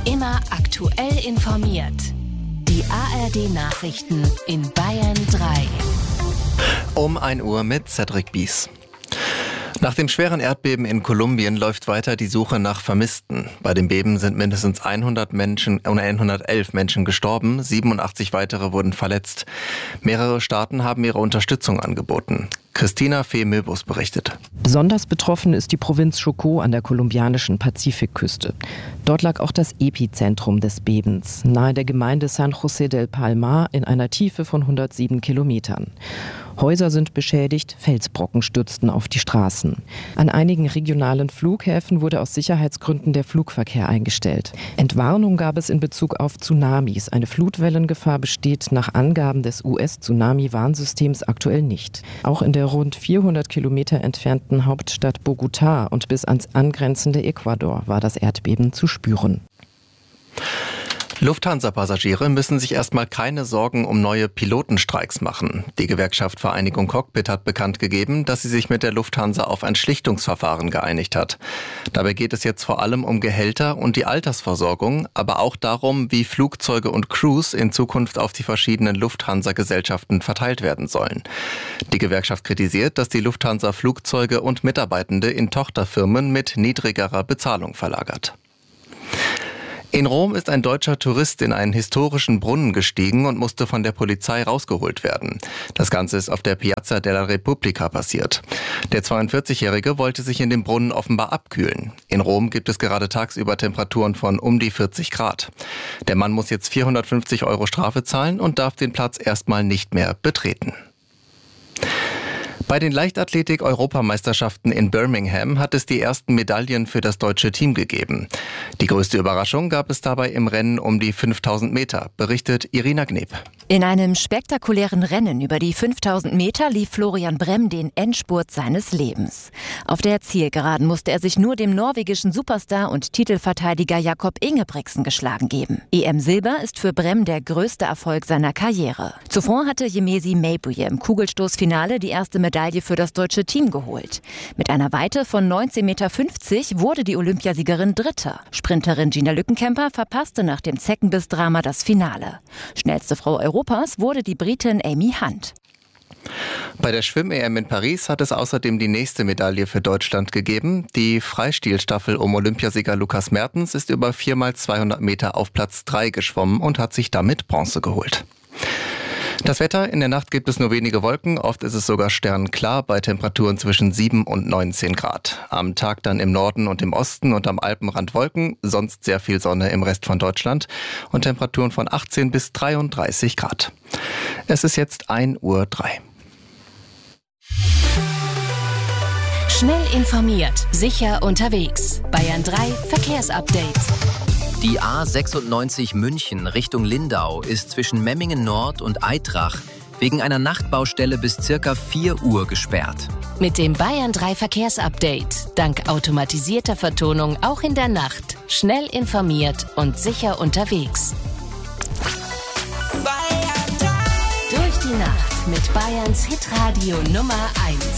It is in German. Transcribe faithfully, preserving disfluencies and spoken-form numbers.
Immer aktuell informiert. Die A R D-Nachrichten in Bayern drei. Um ein Uhr mit Cedric Bies. Nach dem schweren Erdbeben in Kolumbien läuft weiter die Suche nach Vermissten. Bei dem Beben sind mindestens hundert Menschen, hundertelf Menschen gestorben, siebenundachtzig weitere wurden verletzt. Mehrere Staaten haben ihre Unterstützung angeboten. Christina Fee-Möbus berichtet. Besonders betroffen ist die Provinz Chocó an der kolumbianischen Pazifikküste. Dort lag auch das Epizentrum des Bebens, nahe der Gemeinde San José del Palmar in einer Tiefe von hundertsieben Kilometern. Häuser sind beschädigt, Felsbrocken stürzten auf die Straßen. An einigen regionalen Flughäfen wurde aus Sicherheitsgründen der Flugverkehr eingestellt. Entwarnung gab es in Bezug auf Tsunamis. Eine Flutwellengefahr besteht nach Angaben des U S-Tsunami-Warnsystems aktuell nicht. Auch in der rund vierhundert Kilometer entfernten Hauptstadt Bogotá und bis ans angrenzende Ecuador war das Erdbeben zu spüren. Lufthansa-Passagiere müssen sich erstmal keine Sorgen um neue Pilotenstreiks machen. Die Gewerkschaft Vereinigung Cockpit hat bekannt gegeben, dass sie sich mit der Lufthansa auf ein Schlichtungsverfahren geeinigt hat. Dabei geht es jetzt vor allem um Gehälter und die Altersversorgung, aber auch darum, wie Flugzeuge und Crews in Zukunft auf die verschiedenen Lufthansa-Gesellschaften verteilt werden sollen. Die Gewerkschaft kritisiert, dass die Lufthansa Flugzeuge und Mitarbeitende in Tochterfirmen mit niedrigerer Bezahlung verlagert. In Rom ist ein deutscher Tourist in einen historischen Brunnen gestiegen und musste von der Polizei rausgeholt werden. Das Ganze ist auf der Piazza della Repubblica passiert. Der zweiundvierzigjährige wollte sich in dem Brunnen offenbar abkühlen. In Rom gibt es gerade tagsüber Temperaturen von um die vierzig Grad. Der Mann muss jetzt vierhundertfünfzig Euro Strafe zahlen und darf den Platz erstmal nicht mehr betreten. Bei den Leichtathletik-Europameisterschaften in Birmingham hat es die ersten Medaillen für das deutsche Team gegeben. Die größte Überraschung gab es dabei im Rennen um die fünftausend Meter, berichtet Irina Gneb. In einem spektakulären Rennen über die fünftausend Meter lief Florian Brem den Endspurt seines Lebens. Auf der Zielgeraden musste er sich nur dem norwegischen Superstar und Titelverteidiger Jakob Ingebrigtsen geschlagen geben. E M-Silber ist für Brem der größte Erfolg seiner Karriere. Zuvor hatte Yemezi Meibuye im Kugelstoßfinale die erste Medaille für das deutsche Team geholt. Mit einer Weite von neunzehn Komma fünfzig Meter wurde die Olympiasiegerin Dritte. Sprinterin Gina Lückenkämper verpasste nach dem Zeckenbiss-Drama das Finale. Schnellste Frau Europas wurde die Britin Amy Hunt. Bei der Schwimm-E M in Paris hat es außerdem die nächste Medaille für Deutschland gegeben. Die Freistilstaffel um Olympiasieger Lukas Mertens ist über vier mal zweihundert Meter auf Platz drei geschwommen und hat sich damit Bronze geholt. Das Wetter: In der Nacht gibt es nur wenige Wolken, oft ist es sogar sternklar bei Temperaturen zwischen sieben und neunzehn Grad. Am Tag dann im Norden und im Osten und am Alpenrand Wolken, sonst sehr viel Sonne im Rest von Deutschland und Temperaturen von achtzehn bis dreiunddreißig Grad. Es ist jetzt ein Uhr drei. Schnell informiert, sicher unterwegs. Bayern drei Verkehrsupdate. Die A sechsundneunzig München Richtung Lindau ist zwischen Memmingen Nord und Aitrach wegen einer Nachtbaustelle bis circa vier Uhr gesperrt. Mit dem Bayern drei Verkehrsupdate. Dank automatisierter Vertonung auch in der Nacht. Schnell informiert und sicher unterwegs. Durch die Nacht mit Bayerns Hitradio Nummer eins.